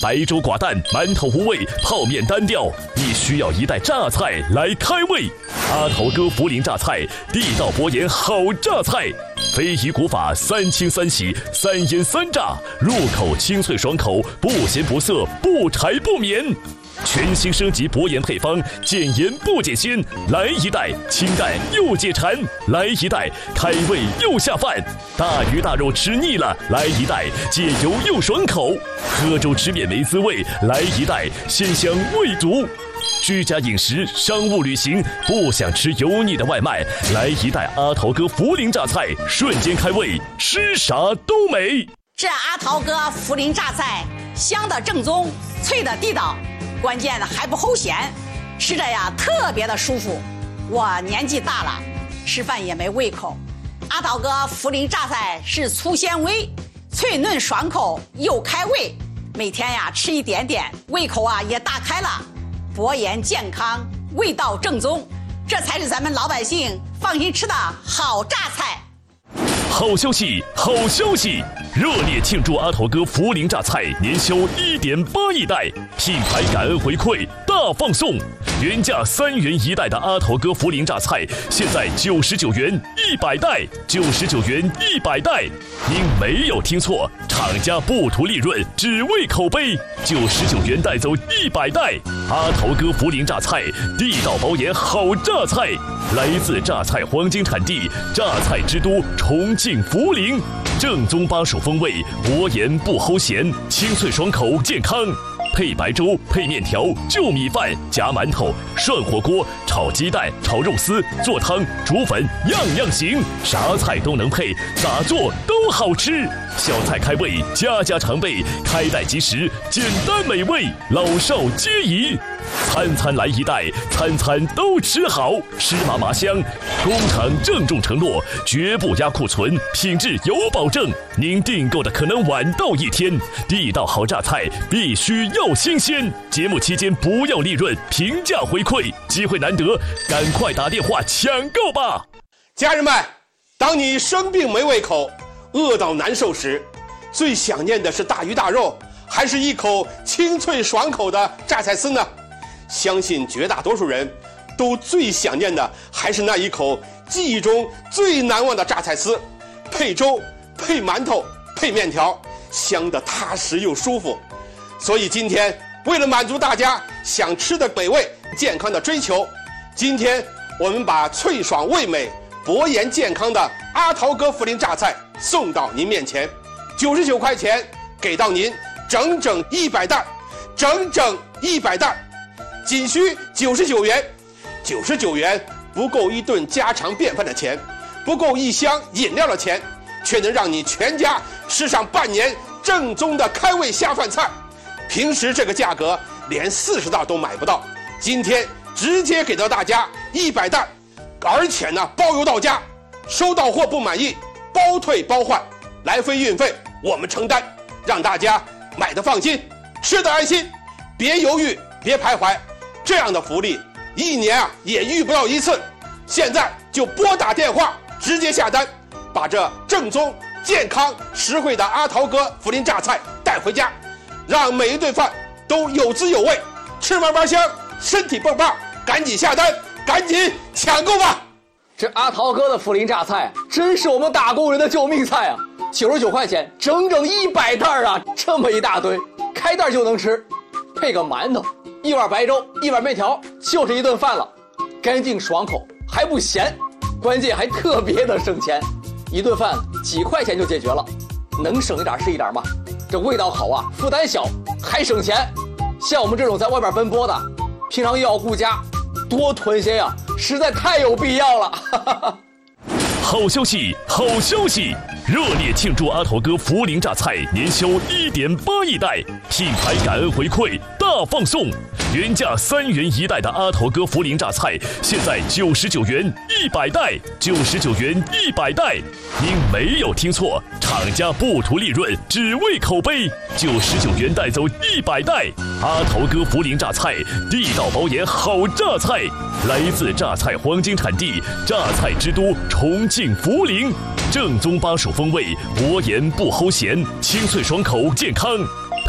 白粥寡淡，馒头无味，泡面单调，你需要一袋榨菜来开胃。阿头哥涪陵榨菜，地道博研好榨菜，非遗古法3清3洗3腌3炸，入口清脆爽口，不咸不涩，不柴不绵。全新升级博研配方，减盐不减鲜，来一袋清淡又解馋，来一袋开胃又下饭。大鱼大肉吃腻了，来一袋解油又爽口。喝粥吃面没滋味，来一袋鲜香味足。居家饮食、商务旅行，不想吃油腻的外卖，来一袋阿头哥涪陵榨菜，瞬间开胃，吃啥都美。 这阿头哥涪陵榨菜，香的正宗，脆的地道，关键的还不齁咸，吃着呀特别的舒服。我年纪大了，吃饭也没胃口。阿头哥涪陵榨菜是粗纤维，脆嫩爽口又开胃，每天呀吃一点点，胃口啊也大开了。博研健康，味道正宗，这才是咱们老百姓放心吃的好榨菜。 好消息，好消息！热烈庆祝阿头哥涪陵榨菜年销1.8亿袋，品牌感恩回馈大放送。原价3元1袋的阿头哥涪陵榨菜，现在99元100袋，99元100袋。您没有听错，厂家不图利润，只为口碑，99元带走100袋。阿头哥涪陵榨菜，地道保研好榨菜，来自榨菜黄金产地，榨菜之都重庆涪陵。正宗巴蜀风味，博研不齁咸，清脆爽口健康。配白粥，配面条，就米饭，夹馒头，涮火锅，炒鸡蛋，炒肉丝，做汤，煮粉，样样行，啥菜都能配，咋做都好吃。小菜开胃，家家常备，开袋即食，简单美味，老少皆宜。餐餐来一袋，餐餐都吃好，湿麻麻香。工厂郑重承诺，绝不压库存，品质有保证。您订购的可能晚到1天，地道好榨菜必须要新鲜。节目期间不要利润，平价回馈，机会难得，赶快打电话抢购吧！ 家人们，当你生病没胃口，饿到难受时，最想念的是大鱼大肉，还是一口清脆爽口的榨菜丝呢？相信绝大多数人都最想念的还是那一口记忆中最难忘的榨菜丝，配粥，配馒头，配面条，香得踏实又舒服。所以今天为了满足大家想吃的美味、健康的追求，今天我们把脆爽味美、博研健康的阿头哥涪陵榨菜送到您面前，99块钱给到您整整100袋，整整100袋，仅需99元。99元不够一顿家常便饭的钱，不够一箱饮料的钱，却能让你全家吃上半年正宗的开胃下饭菜。平时这个价格连40袋都买不到，今天直接给到大家100袋，而且呢包邮到家，收到货不满意包退包换，来回运费我们承担，让大家买得放心，吃得安心，别犹豫，别徘徊。这样的福利1年也遇不到1次，现在就拨打电话直接下单，把这正宗、健康、实惠的阿头哥涪陵榨菜带回家，让每一顿饭都有滋有味，吃嘛嘛香，身体棒棒。赶紧下单，赶紧抢购吧！ 这阿头哥的涪陵榨菜真是我们打工人的救命菜啊！99块钱，整整100袋啊！这么一大堆，开袋就能吃，配个馒头。1碗白粥，1碗面条，就是一顿饭了，干净爽口，还不咸，关键还特别的省钱，一顿饭几块钱就解决了，能省一点是一点嘛。这味道好啊，负担小，还省钱。像我们这种在外边奔波的，平常又要顾家，多囤些呀，实在太有必要了。 好消息，好消息！热烈庆祝阿头哥涪陵榨菜年销1.8亿袋，品牌感恩回馈大放送。原价3元1袋的阿头哥涪陵榨菜，现在99元100袋，99元100袋。您没有听错，厂家不图利润，只为口碑，99元带走100袋。阿头哥涪陵榨菜，地道保研好榨菜，来自榨菜黄金产地，榨菜之都重庆涪陵。正宗巴蜀风味，博研不齁咸，清脆爽口健康。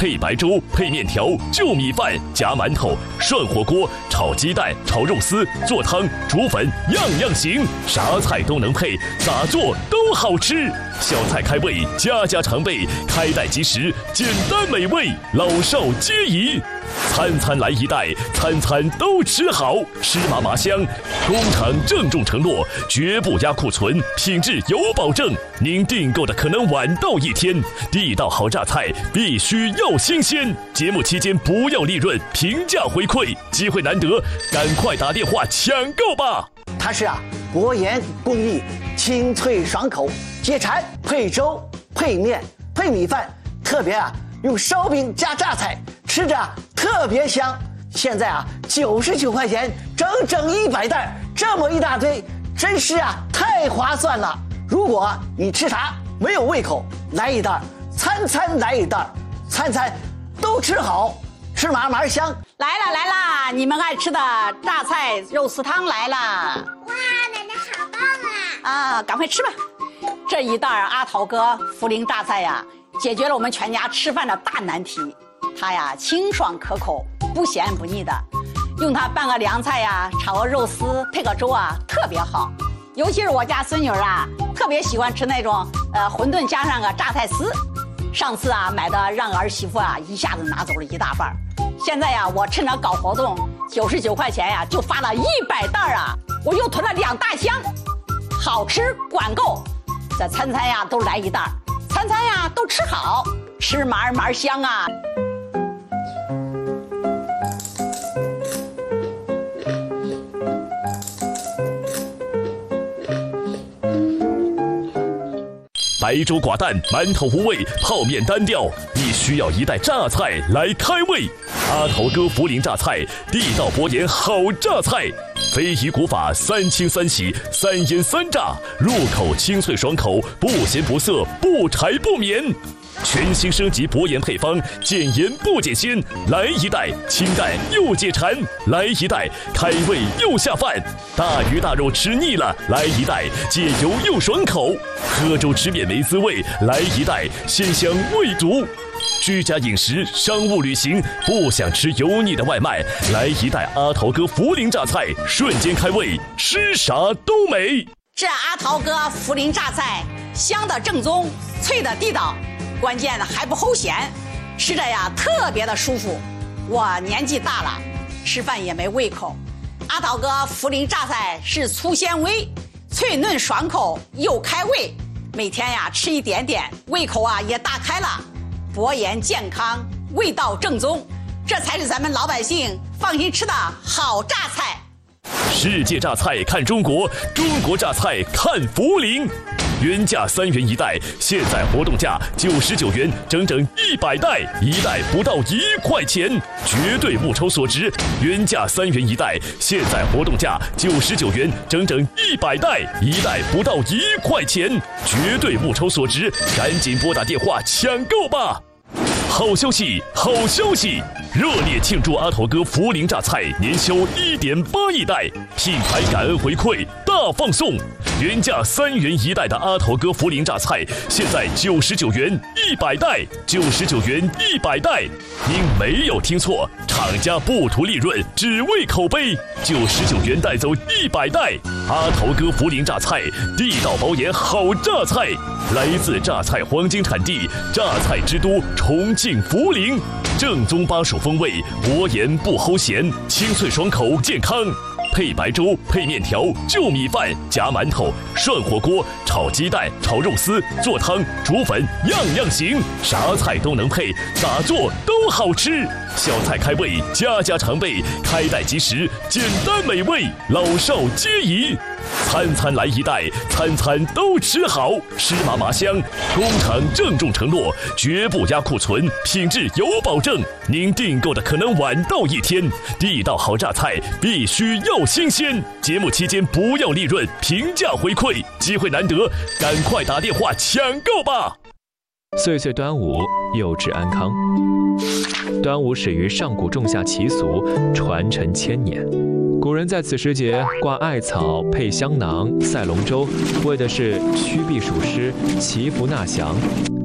配白粥、配面条、就米饭、夹馒头、涮火锅、炒鸡蛋、炒肉丝、做汤、煮粉，样样行，啥菜都能配，咋做都好吃。小菜开胃，家家常备，开袋即食，简单美味，老少皆宜。餐餐来一袋，餐餐都吃好，吃麻麻香。工厂郑重承诺，绝不压库存，品质有保证。您订购的可能晚到1天，地道好榨菜必须要新鲜。节目期间不要利润，平价回馈，机会难得，赶快打电话抢购吧！ 它是薄盐工艺，清脆爽口，解馋配粥、配面、配米饭，特别用烧饼加榨菜，吃着特别香。现在99块钱，整整100袋，这么一大堆，真是太划算了。如果你吃啥没有胃口，来一袋，餐餐来一袋，餐餐都吃好，吃麻麻香。 来啦，你们爱吃的榨菜肉丝汤来啦！ 哇，奶奶好棒啊！ 赶快吃吧。这一袋阿桃哥涪陵榨菜解决了我们全家吃饭的大难题。它清爽可口，不咸不腻的，用它拌个凉菜炒个肉丝，配个粥特别好。尤其是我家孙女特别喜欢吃那种馄饨加上个榨菜丝。上次买的让儿媳妇一下子拿走了1大半。现在我趁着搞活动，99块钱就发了100袋我又囤了2大箱，好吃管够。这餐餐都来一袋，餐餐都吃好，吃麻麻香白粥寡淡，馒头无味，泡面单调，你需要一袋榨菜来开胃。阿桃哥涪陵榨菜，地道薄盐好榨菜，非遗古法3清3洗3腌3炸，入口清脆爽口，不咸不涩，不柴不绵。全新升级薄盐配方，减盐不减鲜，来一袋清淡又解馋，来一袋开胃又下饭。大鱼大肉吃腻了，来一袋解油又爽口。喝粥吃面没滋味，来一袋鲜香味足。居家饮食、商务旅行不想吃油腻的外卖，来一袋阿桃哥涪陵榨菜，瞬间开胃，吃啥都美。 这阿桃哥涪陵榨菜，香的正宗，脆的地道。关键还不齁咸，吃着特别的舒服。我年纪大了，吃饭也没胃口。阿桃哥涪陵榨菜是粗纤维，脆嫩爽口又开胃，每天吃一点点，胃口也大开了。薄盐健康，味道正宗，这才是咱们老百姓放心吃的好榨菜。 世界榨菜看中国，中国榨菜看涪陵。原价3元1袋，现在活动价99元，整整100袋，一袋不到1块钱，绝对物超所值。原价3元1袋，现在活动价99元，整整100袋，一袋不到1块钱，绝对物超所值，赶紧拨打电话抢购吧！好消息，好消息！热烈庆祝阿桃哥涪陵榨菜年销1.8亿袋，品牌感恩回馈大放送。原价3元1袋的阿桃哥涪陵榨菜，现在99元100袋，99元100袋。您没有听错，厂家不图利润，只为口碑，99元带走100袋。阿桃哥涪陵榨菜，地道薄盐好榨菜，来自榨菜黄金产地，榨菜之都重庆涪陵，正宗巴蜀风味，薄盐不齁咸，清脆爽口健康。配白粥、配面条、就米饭、夹馒头、涮火锅、炒鸡蛋、炒肉丝、做汤、煮粉，样样行，啥菜都能配，咋做都好吃。小菜开胃，家家常备，开袋即食，简单美味，老少皆宜。餐餐来一袋，餐餐都吃好，吃麻麻香。工厂郑重承诺，绝不压库存，品质有保证。您订购的可能晚到1天，地道好榨菜必须要新鲜。节目期间不要利润，平价回馈，机会难得，赶快打电话抢购吧！ 岁岁端午，幼稚安康。端午始于上古仲夏习俗，传承千年。古人在此时节挂艾草、配香囊、赛龙舟，为的是驱避暑湿、祈福纳祥。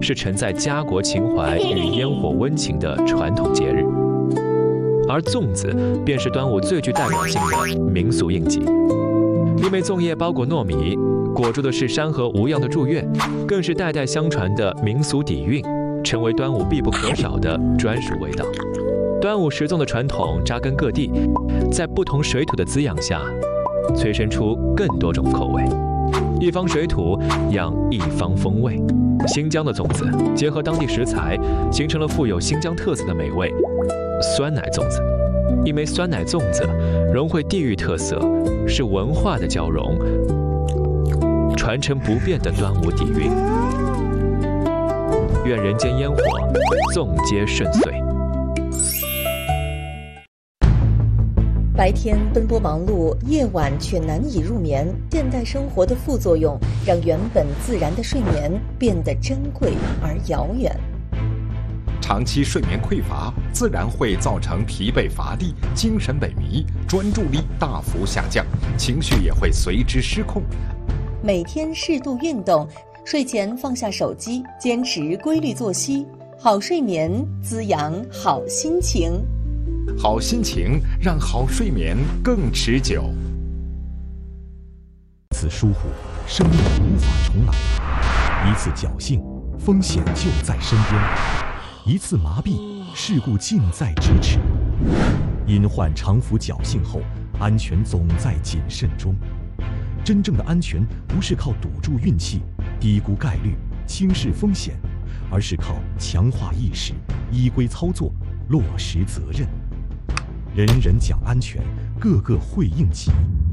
是承载家国情怀与烟火温情的传统节日。而粽子便是端午最具代表性的民俗印记，因为粽叶包裹糯米，裹住的是山河无恙的祝愿，更是代代相传的民俗底蕴，成为端午必不可少的专属味道。端午食粽的传统扎根各地，在不同水土的滋养下，催生出更多种口味。一方水土养一方风味。新疆的粽子结合当地食材，形成了富有新疆特色的美味——酸奶粽子。因为酸奶粽子融汇地域特色，是文化的交融，传承不变的端午底蕴。愿人间烟火，粽皆顺遂。 白天奔波忙碌，夜晚却难以入眠。现代生活的副作用，让原本自然的睡眠变得珍贵而遥远。 长期睡眠匮乏，自然会造成疲惫乏力、精神萎靡、专注力大幅下降，情绪也会随之失控。 每天适度运动，睡前放下手机，坚持规律作息，好睡眠滋养好心情。 好心情让好睡眠更持久。 一次疏忽，生命无法重来；一次侥幸，风险就在身边；一次麻痹，事故近在咫尺。因患常服侥幸后，安全总在谨慎中。真正的安全不是靠赌注运气、低估概率、轻视风险，而是靠强化意识、依规操作、落实责任。人人讲安全，个个会应急。